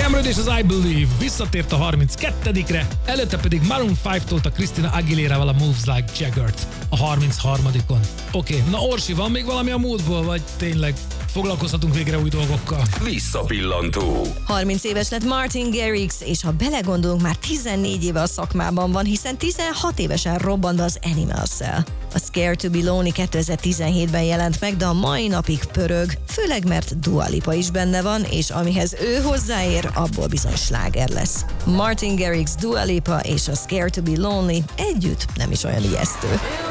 Cameron és az I Believe visszatért a 32-re, előtte pedig Maroon 5-tól a Christina Aguilera-val a Moves Like Jagger-t a 33-on. Oké, na Orsi, van még valami a múltból, vagy tényleg foglalkozhatunk végre új dolgokkal? Visszapillantó. 30 éves lett Martin Garrix, és ha belegondolunk, már 14 éve a szakmában van, hiszen 16 évesen robbant be az Animals-szel. A Scared to be Lonely 2017-ben jelent meg, de a mai napig pörög, főleg mert Dua Lipa is benne van, és amihez ő hozzáér, abból bizony sláger lesz. Martin Garrix, Dua Lipa és a Scared to be Lonely együtt nem is olyan ijesztő.